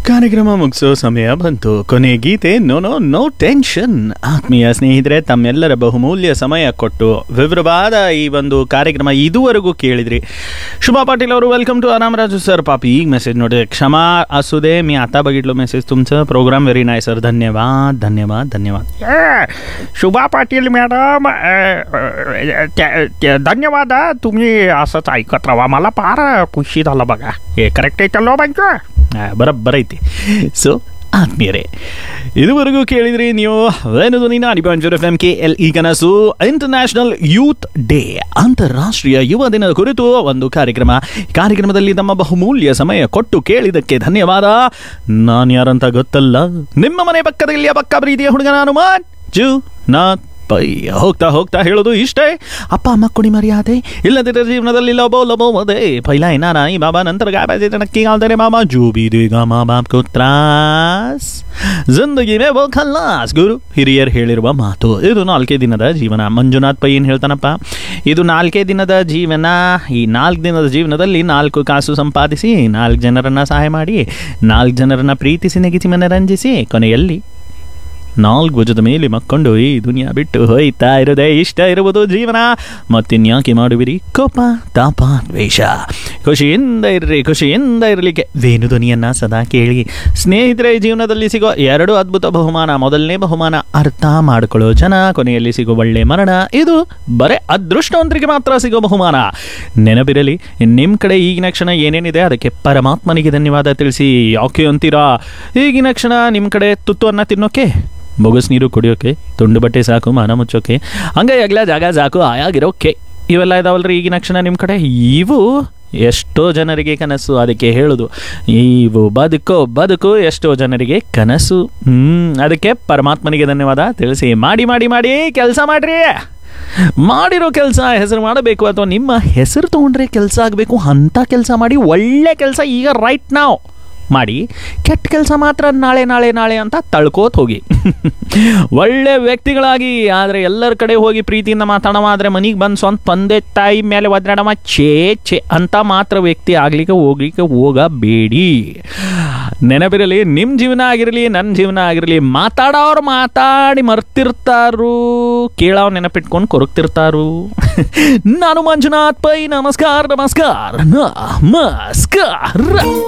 ಕಾರ್ಯಕ್ರಮ ಮುಗಿಸೋ ಸಮಯ ಬಂತು. ಕೊನೆ ಗೀತೆ ನೋ ನೋ ನೋ ಟೆನ್ಷನ್. ಆತ್ಮೀಯ ಸ್ನೇಹಿತರೆ, ತಮ್ಮೆಲ್ಲರ ಬಹುಮೂಲ್ಯ ಸಮಯ ಕೊಟ್ಟು ವಿವರವಾದ ಈ ಒಂದು ಕಾರ್ಯಕ್ರಮ ಇದುವರೆಗೂ ಕೇಳಿದ್ರಿ. शुभा पाटील ಅವರು वेलकम टू आरामराजू सर. पापी मेसेज नोटे क्षमा असू दे, मी आता बघितलो मेसेज तुमचं. Programme very nice sir. धन्यवाद धन्यवाद धन्यवाद. शुभा पाटील मॅडम, धन्यवाद. तुम्ही असंच ऐकत राहा. मला फार खुशी झालं बघा. हे करेक्ट आहे चलो बंक. ಬರಬ್ಬರ ಐತಿ. ಸೊ ಆತ್ಮೀಯರೇ, ಇದುವರೆಗೂ ಕೇಳಿದ್ರಿ ನೀವು ವೇಣುಧ್ವನಿ 90.4 FM KLE ಕನಸು ಇಂಟರ್ನ್ಯಾಷನಲ್ ಯೂತ್ ಡೇ, ಅಂತಾರಾಷ್ಟ್ರೀಯ ಯುವ ದಿನದ ಕುರಿತು ಒಂದು ಕಾರ್ಯಕ್ರಮದಲ್ಲಿ ತಮ್ಮ ಬಹುಮೂಲ್ಯ ಸಮಯ ಕೊಟ್ಟು ಕೇಳಿದಕ್ಕೆ ಧನ್ಯವಾದ. ನಾನು ಯಾರಂತ ಗೊತ್ತಲ್ಲ, ನಿಮ್ಮ ಮನೆ ಪಕ್ಕದಲ್ಲಿ ಪಕ್ಕ ಪ್ರೀತಿಯ ಹುಡುಗ ನಾನು ಮಂಜುನಾಥ್ ಪೈ. ಹೋಗ್ತಾ ಹೋಗ್ತಾ ಹೇಳೋದು ಇಷ್ಟೇ, ಅಪ್ಪ ಅಮ್ಮ ಕೊಡಿ ಮರ್ಯಾದೆ, ಇಲ್ಲದಿದ್ದರೆ ಜೀವನದಲ್ಲಿ ಲಬೋ ಲಬೋ ಮದೆ. ಪೈಲಾ ನಾಯಿ ಬಾಬಾ ನಂತರ ಗಾಬಾಜೆ ನಕ್ಕಿ ಗಾಲ್ತಾರೆ ಮಾಮಾ ಜೋ ಬಿ ದೇಗಾ ಮಾ ಬಾಪ್ ಕೋ ತ್ರಾಸ್ ಜಿಂದಗಿ ಮೇ ವೋ ಖಲ್ಲಾಸ್. ಗುರು ಹಿರಿಯರು ಹೇಳಿರುವ ಮಾತು. ಇದು 4 ದಿನದ ಜೀವನ. ಮಂಜುನಾಥ್ ಪೈ ಏನು ಹೇಳ್ತಾನಪ್ಪ, ಇದು 4 ದಿನದ ಜೀವನ. ಈ 4 ದಿನದ ಜೀವನದಲ್ಲಿ 4 ಕಾಸು ಸಂಪಾದಿಸಿ, 4 ಜನರನ್ನ ಸಹಾಯ ಮಾಡಿ, 4 ಜನರನ್ನ ಪ್ರೀತಿಸಿ ನೆಗಿಸಿ ಮನರಂಜಿಸಿ, ಕೊನೆಯಲ್ಲಿ 4 ಭುಜದ ಮೇಲೆ ಮಕ್ಕೊಂಡು ಈ ದುನಿಯಾ ಬಿಟ್ಟು ಹೋಯ್ತಾ ಇರೋದೇ ಇಷ್ಟ ಇರುವುದು ಜೀವನ. ಮತ್ತಿನ್ಯಾಕೆ ಮಾಡುವಿರಿ ಕೋಪ ತಾಪ ದ್ವೇಷ. ಖುಷಿಯಿಂದ ಇರಲಿಕ್ಕೆ ವೇಣುಧ್ವನಿಯನ್ನ ಸದಾ ಕೇಳಿ. ಸ್ನೇಹಿತರೆ, ಜೀವನದಲ್ಲಿ ಸಿಗೋ 2 ಅದ್ಭುತ ಬಹುಮಾನ. ಮೊದಲನೇ ಬಹುಮಾನ ಅರ್ಥ ಮಾಡಿಕೊಳ್ಳೋ ಜನ, ಕೊನೆಯಲ್ಲಿ ಸಿಗೋ ಒಳ್ಳೆ ಮರಣ. ಇದು ಬರೇ ಅದೃಷ್ಟವಂತರಿಗೆ ಮಾತ್ರ ಸಿಗೋ ಬಹುಮಾನ. ನೆನಪಿರಲಿ, ನಿಮ್ಮ ಕಡೆ ಈಗಿನ ಕ್ಷಣ ಏನೇನಿದೆ ಅದಕ್ಕೆ ಪರಮಾತ್ಮನಿಗೆ ಧನ್ಯವಾದ ತಿಳಿಸಿ. ಯಾಕೆ ಅಂತೀರಾ? ಈಗಿನ ಕ್ಷಣ ನಿಮ್ಮ ಕಡೆ ತುತ್ತು ಅನ್ನ ತಿನ್ನೋಕೆ, ಬೊಗಸ್ ನೀರು ಕುಡಿಯೋಕೆ, ತುಂಡು ಬಟ್ಟೆ ಸಾಕು ಮಾನ ಮುಚ್ಚೋಕೆ, ಹಂಗೆ ಆಗ್ಲ ಜಾಗ ಸಾಕು ಆಯಾಗಿರೋಕೆ, ಇವೆಲ್ಲ ಇದಾವಲ್ರಿ ಈಗಿನ ಕ್ಷಣ ನಿಮ್ಮ ಕಡೆ. ಇವು ಎಷ್ಟೋ ಜನರಿಗೆ ಕನಸು. ಅದಕ್ಕೆ ಹೇಳೋದು, ಇವು ಬದುಕು ಎಷ್ಟೋ ಜನರಿಗೆ ಕನಸು. ಅದಕ್ಕೆ ಪರಮಾತ್ಮನಿಗೆ ಧನ್ಯವಾದ ತಿಳಿಸಿ. ಮಾಡಿ ಮಾಡಿ ಮಾಡಿ ಕೆಲಸ ಮಾಡ್ರಿ. ಮಾಡಿರೋ ಕೆಲಸ ಹೆಸರು ಮಾಡಬೇಕು, ಅಥವಾ ನಿಮ್ಮ ಹೆಸರು ತೊಗೊಂಡ್ರೆ ಕೆಲಸ ಆಗಬೇಕು ಅಂಥ ಕೆಲಸ ಮಾಡಿ. ಒಳ್ಳೆ ಕೆಲಸ ಈಗ ರೈಟ್ ನಾವು ಮಾಡಿ, ಕೆಟ್ಟ ಕೆಲಸ ಮಾತ್ರ ನಾಳೆ ನಾಳೆ ನಾಳೆ ಅಂತ ತಳ್ಕೋತ ಹೋಗಿ. ಒಳ್ಳೆ ವ್ಯಕ್ತಿಗಳಾಗಿ, ಆದರೆ ಎಲ್ಲರ ಕಡೆ ಹೋಗಿ ಪ್ರೀತಿಯಿಂದ ಮಾತಾಡವ, ಆದರೆ ಮನೆಗೆ ಬಂದು ಸ್ವಂತ ತಂದೆ ತಾಯಿ ಮೇಲೆ ಒದ್ದಾಡವ ಛೇ ಅಂತ ಮಾತ್ರ ವ್ಯಕ್ತಿ ಹೋಗ್ಲಿಕ್ಕೆ ಹೋಗಬೇಡಿ. ನೆನಪಿರಲಿ, ನಿಮ್ಮ ಜೀವನ ಆಗಿರಲಿ ನನ್ನ ಜೀವನ ಆಗಿರಲಿ, ಮಾತಾಡೋರು ಮಾತಾಡಿ ಮರ್ತಿರ್ತಾರು, ಕೇಳೋರು ನೆನಪಿಟ್ಕೊಂಡು ಕೊರಗ್ತಿರ್ತಾರು. ನಾನು ಮಂಜುನಾಥ್ ಪೈ. ನಮಸ್ಕಾರ ನಮಸ್ಕಾರ ನಮಸ್ಕಾರ.